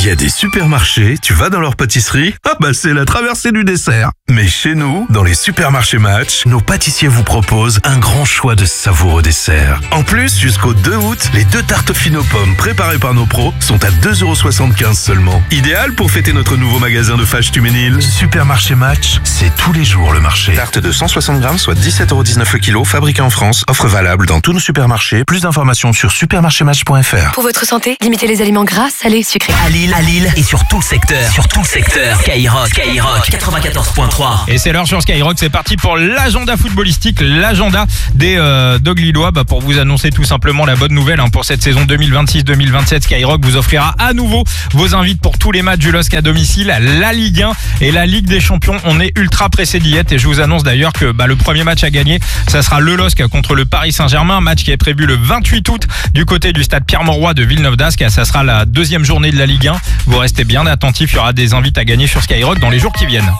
y a des supermarchés, tu vas dans leur pâtisserie, c'est la traversée du dessert. Mais chez nous, dans les supermarchés Match, nos pâtissiers vous proposent un grand choix de savoureux desserts. En plus, jusqu'au 2 août, les 2 tartes fines aux pommes préparées par nos pros sont à 2,75€ seulement. Idéal pour fêter notre nouveau magasin de Fage-Tuménil. Supermarché Match, c'est tous les jours le marché. Tarte de 160 grammes, soit 17,19€ le kilo, fabriquée en France. Offre valable dans tous nos supermarchés. Plus d'informations sur supermarchématch.fr. Pour votre santé, limitez les aliments gras, salés, sucrés. À Lille et sur tout le secteur. Skyrock 94.3. Et c'est l'heure sur Skyrock, c'est parti pour l'agenda footballistique, l'agenda des Dogs Lillois, pour vous annoncer tout simplement la bonne nouvelle pour cette saison 2026-2027. Skyrock vous offrira à nouveau vos invites pour tous les matchs du LOSC à domicile, la Ligue 1 et la Ligue des Champions. On est ultra pressé d'y être et je vous annonce d'ailleurs que le premier match à gagner, ça sera le LOSC contre le Paris Saint-Germain, match qui est prévu le 28 août du côté du stade Pierre-Mauroy de Villeneuve-d'Ascq. Ça sera la 2e journée de la Ligue 1. Vous restez bien attentifs, il y aura des invites à gagner sur Skyrock dans les jours qui viennent.